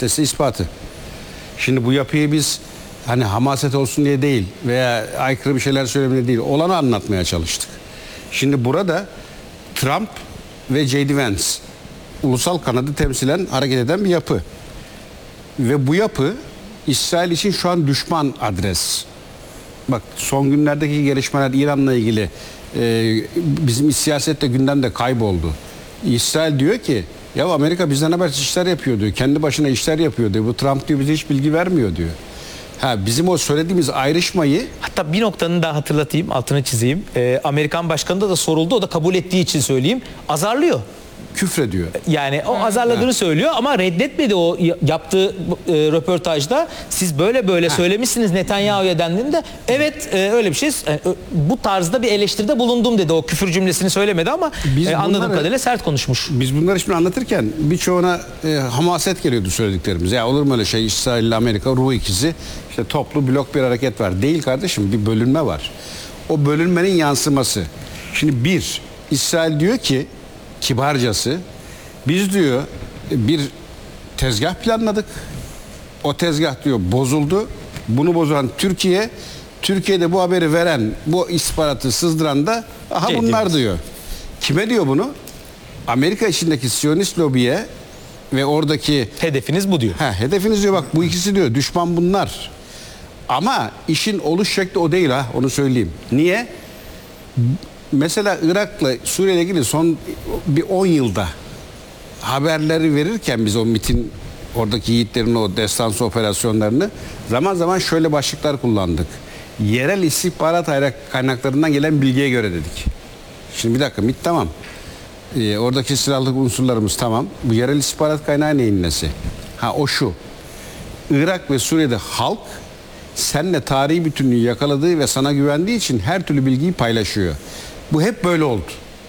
işte size ispatı. Şimdi bu yapıyı biz hani hamaset olsun diye değil veya aykırı bir şeyler söylemeye değil, olanı anlatmaya çalıştık. Şimdi burada Trump ve J.D. Vance ulusal kanadı temsilen hareket eden bir yapı. Ve bu yapı İsrail için şu an düşman adres. Bak son günlerdeki gelişmeler İran'la ilgili bizim siyasette gündemde kayboldu. İsrail diyor ki ya Amerika bizden habersiz işler yapıyor diyor. Kendi başına işler yapıyor diyor. Bu Trump diyor bize hiç bilgi vermiyor diyor. Bizim o söylediğimiz ayrışmayı... Hatta bir noktanı daha hatırlatayım, altını çizeyim. Amerikan başkanı da soruldu, o da kabul ettiği için söyleyeyim. Azarlıyor. Küfrediyor. Yani o azarladığını söylüyor ama reddetmedi o yaptığı röportajda. Siz böyle söylemişsiniz Netanyahu'ya dendiğinde evet öyle bir şey. Bu tarzda bir eleştiride bulundum dedi. O küfür cümlesini söylemedi ama anladığım kadarıyla sert konuşmuş. Biz bunları şimdi anlatırken birçoğuna hamaset geliyordu söylediklerimiz. Ya olur mu öyle şey, İsrail ile Amerika ruh ikizi, işte toplu blok bir hareket var. Değil kardeşim, bir bölünme var. O bölünmenin yansıması. Şimdi İsrail diyor ki kibarcası, biz diyor bir tezgah planladık. O tezgah diyor bozuldu. Bunu bozan Türkiye'de bu haberi veren, bu istihbaratı sızdıran da bunlar diyor. Kime diyor bunu? Amerika içindeki Siyonist lobiye ve oradaki... Hedefiniz bu diyor. Hedefiniz diyor, bak bu ikisi diyor, düşman bunlar. Ama işin oluş şekli o değil onu söyleyeyim. Niye? Mesela Irak'la Suriye'yle ilgili son bir 10 yılda haberleri verirken biz o MİT'in oradaki yiğitlerin o destansı operasyonlarını zaman zaman şöyle başlıklar kullandık. Yerel istihbarat kaynaklarından gelen bilgiye göre dedik. Şimdi bir dakika, MİT tamam. Oradaki silahlı unsurlarımız tamam. Bu yerel istihbarat kaynağı neyin nesi? O şu. Irak ve Suriye'de halk seninle tarihi bütünlüğü yakaladığı ve sana güvendiği için her türlü bilgiyi paylaşıyor. Bu hep böyle oldu.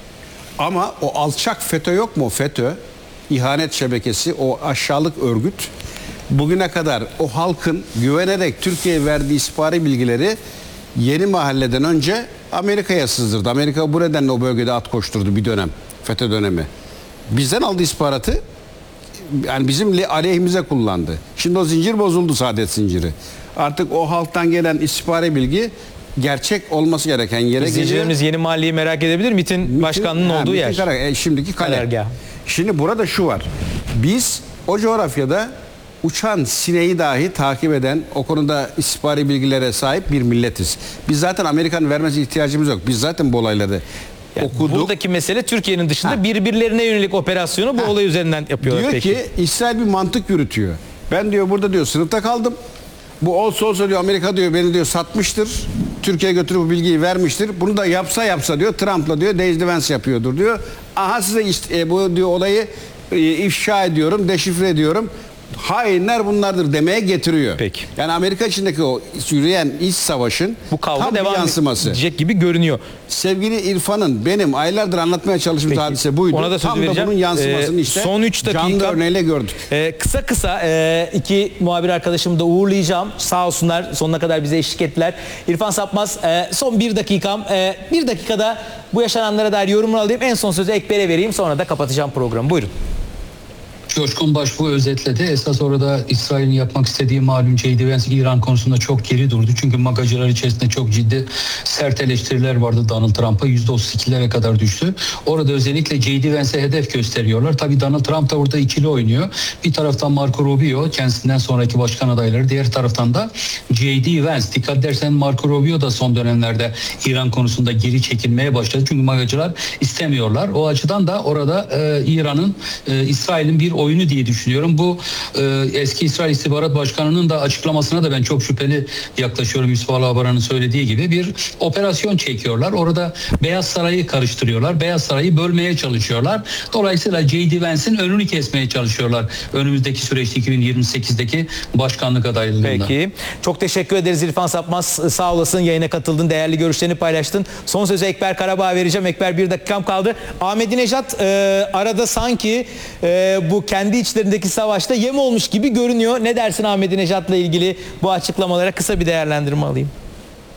Ama o alçak FETÖ yok mu? FETÖ, ihanet şebekesi, o aşağılık örgüt bugüne kadar o halkın güvenerek Türkiye'ye verdiği istihbari bilgileri Yeni Mahalle'den önce Amerika'ya sızdırdı. Amerika bu nedenle o bölgede at koşturdu bir dönem. FETÖ dönemi. Bizden aldığı istihbaratı yani bizim aleyhimize kullandı. Şimdi o zincir bozuldu, saadet zinciri. Artık o halktan gelen istihbari bilgi gerçek olması gereken yere geliyor. İzleyicilerimiz Yeni Mahalleyi merak edebilir. MİT'in başkanının olduğu yer. Şimdiki kale. Şimdi burada şu var. Biz o coğrafyada uçan sineği dahi takip eden, o konuda istihbari bilgilere sahip bir milletiz. Biz zaten Amerika'nın vermesi ihtiyacımız yok. Biz zaten bu olayları okuduk. Buradaki mesele Türkiye'nin dışında birbirlerine yönelik operasyonu bu olay üzerinden yapıyorlar. Diyor ki İsrail bir mantık yürütüyor. Ben diyor burada diyor sınıfta kaldım. Bu olsa diyor Amerika diyor beni diyor satmıştır. Türkiye'ye götürüp bu bilgiyi vermiştir. Bunu da yapsa diyor Trump'la diyor J.D. Vance yapıyordur diyor. Size işte, bu diyor olayı ifşa ediyorum, deşifre ediyorum. Hainler bunlardır demeye getiriyor. Peki. Yani Amerika içindeki o yürüyen iç savaşın bu kavga tam devam yansıması edecek gibi görünüyor. Sevgili İrfan'ın benim aylardır anlatmaya çalıştığım hadise buydu. Ona da söz tam vereceğim. da bunun yansımasını işte son 3 dakika canlı örneğiyle gördük. Kısa iki muhabir arkadaşımı da uğurlayacağım. Sağ olsunlar, sonuna kadar bize eşlik ettiler. İrfan Sapmaz, son 1 dakikam. 1 dakikada bu yaşananlara dair yorumunu alayım. En son sözü Ekber'e vereyim. Sonra da kapatacağım programı. Buyurun. Coşkun Başbuğ özetledi. Esas orada İsrail'in yapmak istediği malum J.D. Vance İran konusunda çok geri durdu. Çünkü magacılar içerisinde çok ciddi sert eleştiriler vardı Donald Trump'a. %32'lere kadar düştü. Orada özellikle J.D. Vance'e hedef gösteriyorlar. Tabii Donald Trump da burada ikili oynuyor. Bir taraftan Marco Rubio, kendisinden sonraki başkan adayları. Diğer taraftan da J.D. Vance. Dikkat edersen Marco Rubio da son dönemlerde İran konusunda geri çekilmeye başladı. Çünkü magacılar istemiyorlar. O açıdan da orada İran'ın, İsrail'in bir oyunu diye düşünüyorum. Bu eski İsrail İstihbarat Başkanı'nın da açıklamasına da ben çok şüpheli yaklaşıyorum. Yusuf Alabaran'ın söylediği gibi bir operasyon çekiyorlar. Orada Beyaz Saray'ı karıştırıyorlar. Beyaz Saray'ı bölmeye çalışıyorlar. Dolayısıyla J.D. Vance'in önünü kesmeye çalışıyorlar. Önümüzdeki süreçte 2028'deki başkanlık adaylığında. Peki. Çok teşekkür ederiz İrfan Sapmaz. Sağ olasın. Yayına katıldın. Değerli görüşlerini paylaştın. Son sözü Ekber Karabağ'a vereceğim. Ekber 1 dakikam kaldı. Ahmedinejad arada sanki bu kendi içlerindeki savaşta yem olmuş gibi görünüyor. Ne dersin Ahmedinejad'la ilgili bu açıklamalara? Kısa bir değerlendirme alayım.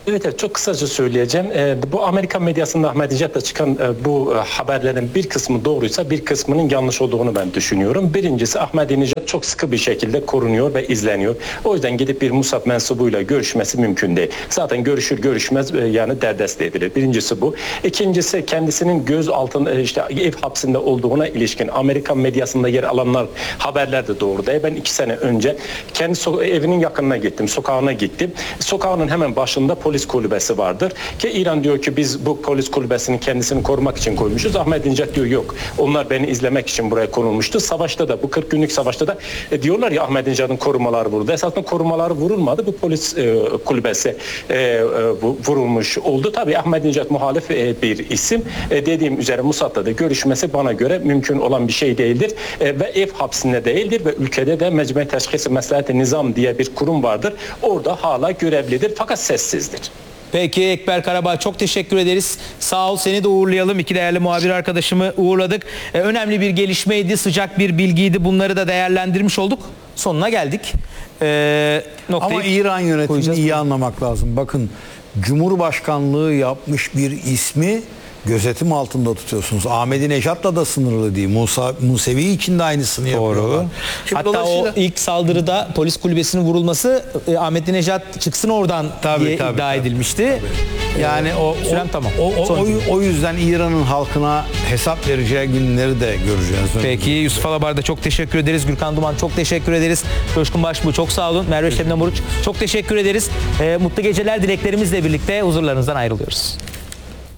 Evet, çok kısaca söyleyeceğim. Bu Amerikan medyasında Ahmadinejad'la çıkan bu haberlerin bir kısmı doğruysa bir kısmının yanlış olduğunu ben düşünüyorum. Birincisi, Ahmadinejad çok sıkı bir şekilde korunuyor ve izleniyor. O yüzden gidip bir Mossad mensubuyla görüşmesi mümkün değil. Zaten görüşür görüşmez yani derdest edilir. Birincisi bu. İkincisi, kendisinin göz altında ev hapsinde olduğuna ilişkin Amerikan medyasında yer alanlar haberler de doğru değil. Ben 2 sene önce kendi evinin yakınına gittim, sokağına gittim. Sokağının hemen başında polis kulübesi vardır. Ki İran diyor ki biz bu polis kulübesini kendisini korumak için koymuşuz. Ahmadinejad diyor yok. Onlar beni izlemek için buraya konulmuştu. Savaşta da, bu 40 günlük savaşta da diyorlar ya Ahmadinejad'ın korumaları vurdu. Esasında korumaları vurulmadı. Bu polis kulübesi vurulmuş oldu. Tabii Ahmadinejad muhalif bir isim. Dediğim üzere Mossad'la da görüşmesi bana göre mümkün olan bir şey değildir. Ve ev hapsinde değildir ve ülkede de Mecmu Teşhis-i Meslahat-i Nizam diye bir kurum vardır. Orada hala görevlidir fakat sessizdir. Peki Ekber Karabağ, çok teşekkür ederiz. Sağ ol, seni de uğurlayalım. 2 değerli muhabir arkadaşımı uğurladık. Önemli bir gelişmeydi, sıcak bir bilgiydi. Bunları da değerlendirmiş olduk. Sonuna geldik. Ama İran yönetimini koyacağız. iyi anlamak lazım. Bakın, Cumhurbaşkanlığı yapmış bir ismi gözetim altında tutuyorsunuz. Ahmadinejad'la da sınırlı değil. Musevi için de aynısını yapıyorlar. Şimdi Hatta o dolayısıyla- ilk saldırıda polis kulübesinin vurulması Ahmadinejad çıksın oradan diye iddia edilmişti. Yani Sürem tamam. o yüzden İran'ın halkına hesap vereceği günleri de göreceğiz. Peki Yusuf Alabar'da çok teşekkür ederiz. Gürkan Duman çok teşekkür ederiz. Coşkun Başbuğ çok sağ olun. Merve Şebnem Oruç çok teşekkür ederiz. Mutlu geceler dileklerimizle birlikte huzurlarınızdan ayrılıyoruz.